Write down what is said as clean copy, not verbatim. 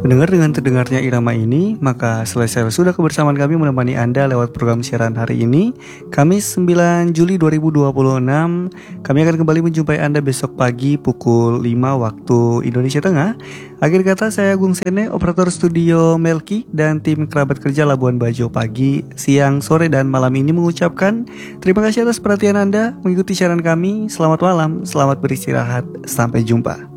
Mendengar dengan terdengarnya irama ini, maka selesai sudah kebersamaan kami menemani Anda lewat program siaran hari ini, Kamis 9 Juli 2026. Kami akan kembali menjumpai Anda besok pagi pukul 5 waktu Indonesia Tengah. Akhir kata, saya Agung Sene, operator studio Melki, dan tim kerabat kerja Labuan Bajo pagi, siang, sore, dan malam ini mengucapkan terima kasih atas perhatian Anda mengikuti siaran kami. Selamat malam, selamat beristirahat, sampai jumpa.